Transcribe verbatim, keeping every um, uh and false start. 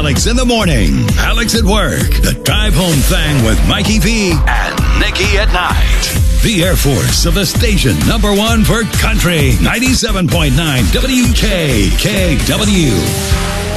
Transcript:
Alex in the morning, Alex at work, the Drive Home Thing with Mikey V and Nikki at night. The Air Force of the station number one for country, ninety-seven point nine W K K W.